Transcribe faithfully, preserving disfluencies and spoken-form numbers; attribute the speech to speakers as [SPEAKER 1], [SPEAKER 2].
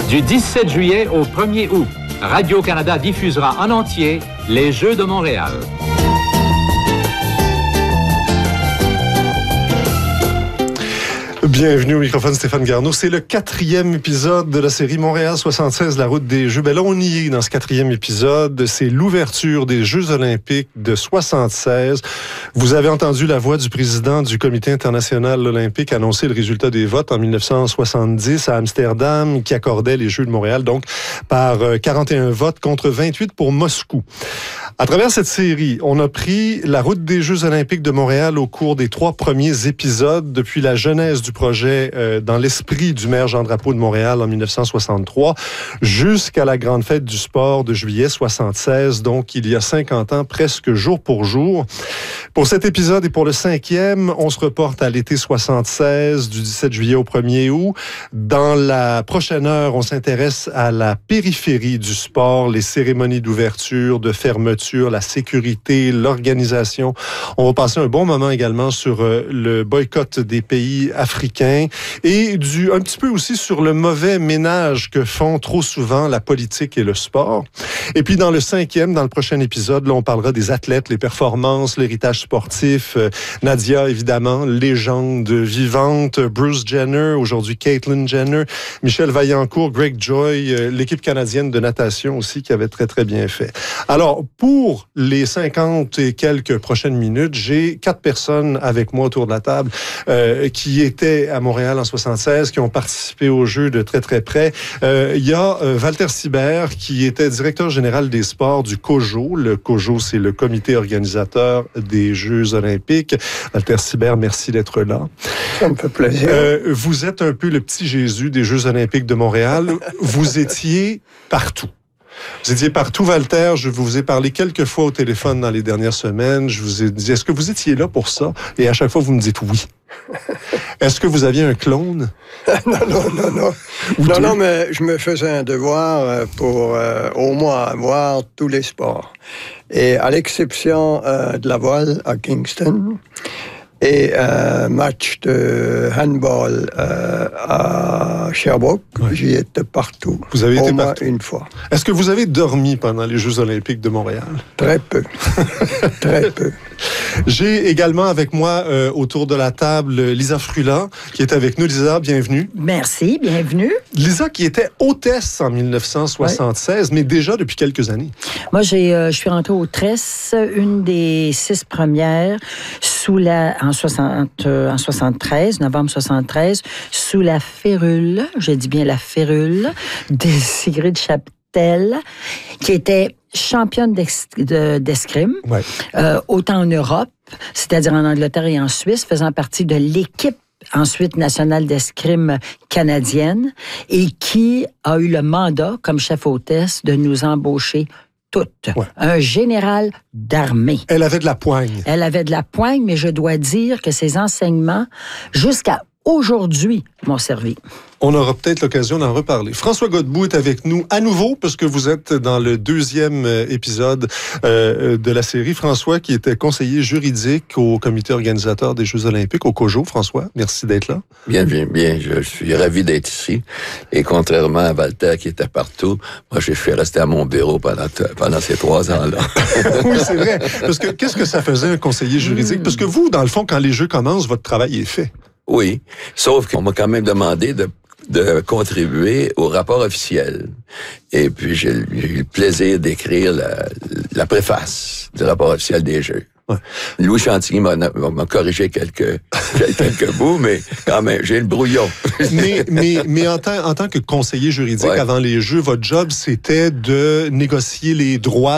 [SPEAKER 1] Du dix-sept juillet au premier août, Radio-Canada diffusera en entier les Jeux de Montréal.
[SPEAKER 2] Bienvenue au microphone, Stéphane Garneau. C'est le quatrième épisode de la série Montréal soixante-seize, la route des Jeux. Ben là, on y est dans ce quatrième épisode. C'est l'ouverture des Jeux olympiques de soixante-seize. Vous avez entendu la voix du président du Comité international olympique annoncer le résultat des votes en dix-neuf cent soixante-dix à Amsterdam, qui accordait les Jeux de Montréal, donc par quarante et un votes contre vingt-huit pour Moscou. À travers cette série, on a pris la route des Jeux olympiques de Montréal au cours des trois premiers épisodes, depuis la genèse du projet euh, dans l'esprit du maire Jean Drapeau de Montréal en dix-neuf cent soixante-trois, jusqu'à la grande fête du sport de juillet soixante-seize, donc il y a cinquante ans, presque jour pour jour. Pour cet épisode et pour le cinquième, on se reporte à l'été soixante-seize, du dix-sept juillet au premier août. Dans la prochaine heure, on s'intéresse à la périphérie du sport, les cérémonies d'ouverture, de fermeture, la sécurité, l'organisation. On va passer un bon moment également sur euh, le boycott des pays africains et du, un petit peu aussi sur le mauvais ménage que font trop souvent la politique et le sport. Et puis dans le cinquième, dans le prochain épisode, là, on parlera des athlètes, les performances, l'héritage sportif. Euh, Nadia, évidemment, légende vivante. Bruce Jenner, aujourd'hui Caitlyn Jenner. Michel Vaillancourt, Greg Joy, euh, l'équipe canadienne de natation aussi qui avait très, très bien fait. Alors, pour Pour les cinquante et quelques prochaines minutes, j'ai quatre personnes avec moi autour de la table euh, qui étaient à Montréal en soixante-seize, qui ont participé aux Jeux de très très près. Euh, il y a euh, Walter Sibert, qui était directeur général des sports du COJO. Le COJO, c'est le comité organisateur des Jeux olympiques. Walter Sibert, merci d'être là.
[SPEAKER 3] Ça me fait plaisir.
[SPEAKER 2] Euh, vous êtes un peu le petit Jésus des Jeux olympiques de Montréal. Vous étiez partout. Vous étiez partout, Walter. Je vous ai parlé quelques fois au téléphone dans les dernières semaines. Je vous ai dit, est-ce que vous étiez là pour ça? Et à chaque fois, vous me dites oui. Est-ce que vous aviez un clone?
[SPEAKER 3] non, non, non, non.
[SPEAKER 2] Ou
[SPEAKER 3] non,
[SPEAKER 2] deux?
[SPEAKER 3] non, mais je me faisais un devoir pour euh, au moins voir tous les sports. Et à l'exception euh, de la voile à Kingston, et un match de handball euh, à Sherbrooke, ouais. J'y étais partout.
[SPEAKER 2] Vous avez
[SPEAKER 3] au
[SPEAKER 2] été
[SPEAKER 3] moins
[SPEAKER 2] partout.
[SPEAKER 3] Une fois.
[SPEAKER 2] Est-ce que vous avez dormi pendant les Jeux olympiques de Montréal?
[SPEAKER 3] Très peu. Très peu.
[SPEAKER 2] J'ai également avec moi euh, autour de la table Lisa Frula, qui est avec nous. Lisa, bienvenue.
[SPEAKER 4] Merci, bienvenue.
[SPEAKER 2] Lisa qui était hôtesse en dix-neuf cent soixante-seize, ouais. Mais déjà depuis quelques années.
[SPEAKER 4] Moi, j'ai, euh, je suis rentrée hôtesse, une des six premières, sous la, en, soixante, euh, en soixante-treize, novembre soixante-treize, sous la férule, je dis bien la férule, de Sigrid Chaptel, qui était championne d'escrime, ouais. euh, autant en Europe, c'est-à-dire en Angleterre et en Suisse, faisant partie de l'équipe ensuite nationale d'escrime canadienne, et qui a eu le mandat, comme chef hôtesse, de nous embaucher toutes. Ouais. Un général d'armée.
[SPEAKER 2] Elle avait de la poigne.
[SPEAKER 4] Elle avait de la poigne, mais je dois dire que ses enseignements, jusqu'à aujourd'hui, m'ont servi.
[SPEAKER 2] On aura peut-être l'occasion d'en reparler. François Godbout est avec nous à nouveau, parce que vous êtes dans le deuxième épisode euh, de la série. François, qui était conseiller juridique au comité organisateur des Jeux olympiques, au COJO. François, merci d'être là.
[SPEAKER 5] Bien, bien, bien. Je suis ravi d'être ici. Et contrairement à Walter, qui était partout, moi, je suis resté à mon bureau pendant, pendant ces trois ans-là.
[SPEAKER 2] Oui, c'est vrai. Parce que qu'est-ce que ça faisait, un conseiller juridique? Parce que vous, dans le fond, quand les Jeux commencent, votre travail est fait.
[SPEAKER 5] Oui, sauf qu'on m'a quand même demandé de de contribuer au rapport officiel. Et puis, j'ai, j'ai eu le plaisir d'écrire la, la préface du rapport officiel des Jeux. Ouais. Louis Chantilly m'a, m'a corrigé quelques, quelques bouts, mais quand même, j'ai le brouillon.
[SPEAKER 2] mais mais, mais en, tant, en tant que conseiller juridique, ouais. Avant les Jeux, votre job, c'était de négocier les droits